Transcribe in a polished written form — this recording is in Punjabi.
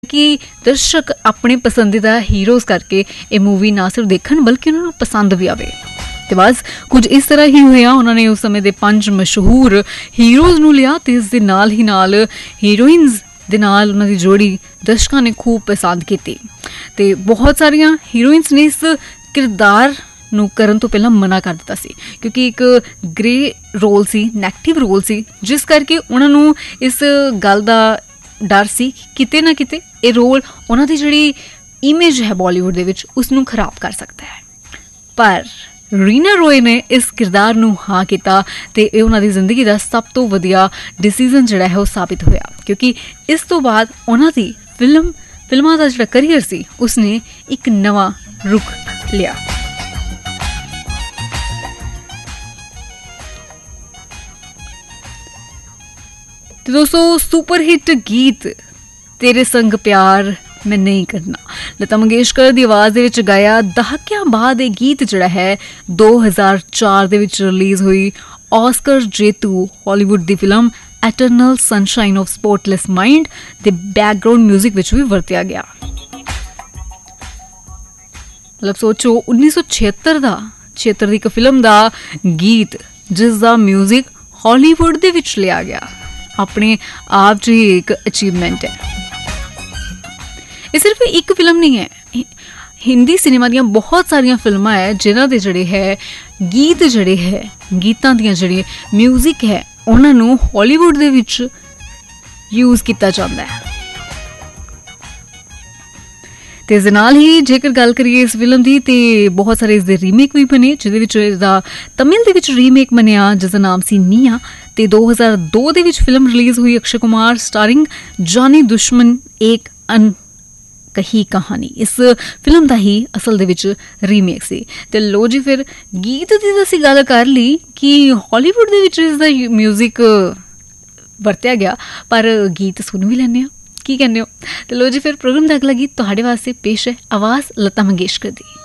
कि दर्शक अपने पसंदीदा हीरोज़ करके ये मूवी ना सिर्फ देखन बल्कि उन्होंने पसंद भी आवे। ਤੇ ਬਸ ਕੁਝ ਇਸ ਤਰ੍ਹਾਂ ਹੀ ਹੋਇਆ। ਉਹਨਾਂ ਨੇ ਉਸ ਸਮੇਂ ਦੇ 5 ਮਸ਼ਹੂਰ ਹੀਰੋਜ਼ ਨੂੰ ਲਿਆ ਤੇ ਇਸ ਦੇ ਨਾਲ ਹੀ ਨਾਲ ਹੀਰੋਇਨਸ ਦੇ ਨਾਲ ਉਹਨਾਂ ਦੀ ਜੋੜੀ ਦਰਸ਼ਕਾਂ ਨੇ ਖੂਬ ਪਸੰਦ ਕੀਤੀ ਤੇ ਬਹੁਤ ਸਾਰੀਆਂ ਹੀਰੋਇਨਸ ਨੇ ਇਸ ਕਿਰਦਾਰ ਨੂੰ ਕਰਨ ਤੋਂ ਪਹਿਲਾਂ ਮਨਾ ਕਰ ਦਿੱਤਾ ਸੀ ਕਿਉਂਕਿ ਇੱਕ ਗ੍ਰੇ ਰੋਲ ਸੀ, ਨੈਗੇਟਿਵ ਰੋਲ ਸੀ, ਜਿਸ ਕਰਕੇ ਉਹਨਾਂ ਨੂੰ ਇਸ ਗੱਲ ਦਾ ਡਰ ਸੀ ਕਿਤੇ ਨਾ ਕਿਤੇ ਇਹ ਰੋਲ ਉਹਨਾਂ ਦੀ ਜਿਹੜੀ ਇਮੇਜ ਹੈ ਬਾਲੀਵੁੱਡ ਦੇ ਵਿੱਚ ਉਸ ਨੂੰ ਖਰਾਬ ਕਰ ਸਕਦਾ ਹੈ। ਪਰ ਰੀਨਾ ਰੋਏ ਨੇ ਇਸ ਕਿਰਦਾਰ ਨੂੰ ਹਾਂ ਕੀਤਾ ਤੇ ਇਹ ਉਹਨਾਂ ਦੀ ਜ਼ਿੰਦਗੀ ਦਾ ਸਭ ਤੋਂ ਵਧੀਆ ਡਿਸੀਜ਼ਨ ਜਿਹੜਾ ਹੈ ਉਹ ਸਾਬਿਤ ਹੋਇਆ ਕਿਉਂਕਿ ਇਸ ਤੋਂ ਬਾਅਦ ਉਹਨਾਂ ਦੀ ਫਿਲਮਾਂ ਦਾ ਜਿਹੜਾ ਕਰੀਅਰ ਸੀ ਉਸਨੇ ਇੱਕ ਨਵਾਂ ਰੁਖ ਲਿਆ। ਤੇ ਦੋਸਤੋ ਸੁਪਰ ਹਿੱਟ ਗੀਤ ਤੇਰੇ ਸੰਗ ਪਿਆਰ ਮੈਂ ਨਹੀਂ ਕਰਨਾ ਲਤਾ ਮੰਗੇਸ਼ਕਰ ਦੀ ਆਵਾਜ਼ ਦੇ ਵਿੱਚ ਗਾਇਆ ਦਹਾਕਿਆਂ ਬਾਅਦ ਇਹ ਗੀਤ ਜਿਹੜਾ ਹੈ 2004 ਦੇ ਵਿੱਚ ਰਿਲੀਜ਼ ਹੋਈ ਆਸਕਰ ਜੇਤੂ Hollywood the film ਐਟਰਨਲ sunshine of supportless mind ਦੇ ਬੈਕਗ੍ਰਾਉਂਡ ਮਿਊਜ਼ਿਕ ਵਿੱਚ ਵੀ ਵਰਤਿਆ ਗਿਆ। ਮਤਲਬ ਸੋਚੋ 1976 ਦੀ ਇੱਕ ਫਿਲਮ ਦਾ ਗੀਤ ਜਿਸ ਦਾ ਮਿਊਜ਼ਿਕ ਹਾਲੀਵੁੱਡ ਦੇ ਵਿੱਚ ਲਿਆ ਗਿਆ ਆਪਣੇ ਆਪ 'ਚ ਹੀ ਇੱਕ ਅਚੀਵਮੈਂਟ ਹੈ। ਇਹ ਸਿਰਫ ਇੱਕ ਫਿਲਮ ਨਹੀਂ ਹੈ, ਹਿੰਦੀ ਸਿਨੇਮਾ ਦੀਆਂ ਬਹੁਤ ਸਾਰੀਆਂ ਫਿਲਮਾਂ ਹੈ ਜਿਨ੍ਹਾਂ ਦੇ ਜਿਹੜੇ ਹੈ ਗੀਤ ਜਿਹੜੇ ਹੈ ਗੀਤਾਂ ਦੀਆਂ ਜਿਹੜੇ ਮਿਊਜ਼ਿਕ ਹੈ ਉਹਨਾਂ ਨੂੰ ਹਾਲੀਵੁੱਡ ਦੇ ਵਿੱਚ ਯੂਜ਼ ਕੀਤਾ ਜਾਂਦਾ ਹੈ। ਤੇ ਇਸ ਦੇ ਨਾਲ ਹੀ ਜੇਕਰ ਗੱਲ ਕਰੀਏ ਇਸ ਫਿਲਮ ਦੀ ਤੇ ਬਹੁਤ ਸਾਰੇ ਇਸ ਦੇ ਰੀਮੇਕ ਵੀ ਬਣੇ ਜਿਹਦੇ ਵਿੱਚ ਇਹਦਾ ਤਮਿਲ ਦੇ ਵਿੱਚ ਰੀਮੇਕ ਬਣਿਆ ਜਿਸ ਦਾ ਨਾਮ ਸੀ ਨੀਆ ਤੇ 2002 ਦੇ ਵਿੱਚ ਫਿਲਮ ਰਿਲੀਜ਼ ਹੋਈ ਅਕਸ਼ੇ ਕੁਮਾਰ ਸਟਾਰਿੰਗ ਜਾਨੀ ਦੁਸ਼ਮਨ ਏਕ ਕਹੀ ਕਹਾਣੀ ਇਸ ਫਿਲਮ ਦਾ ਹੀ ਅਸਲ ਦੇ ਵਿੱਚ ਰੀਮੇਕ ਸੀ। ਤੇ ਲੋ ਜੀ ਫਿਰ ਗੀਤ ਦੀ ਤਾਂ ਅਸੀਂ ਗੱਲ ਕਰ ਲਈ ਕਿ ਹਾਲੀਵੁੱਡ ਦੇ ਵਿੱਚ ਇਸ ਦਾ ਮਿਊਜ਼ਿਕ ਵਰਤਿਆ ਗਿਆ ਪਰ ਗੀਤ ਸੁਣ ਵੀ ਲੈਂਦੇ ਹਾਂ, ਕੀ ਕਹਿੰਦੇ ਹੋ? ਤੇ ਲੋ ਜੀ ਫਿਰ ਪ੍ਰੋਗਰਾਮ ਦਾ ਅਗਲਾ ਗੀਤ ਤੁਹਾਡੇ ਵਾਸਤੇ ਪੇਸ਼ ਹੈ ਆਵਾਜ਼ ਲਤਾ ਮੰਗੇਸ਼ਕਰ ਦੀ।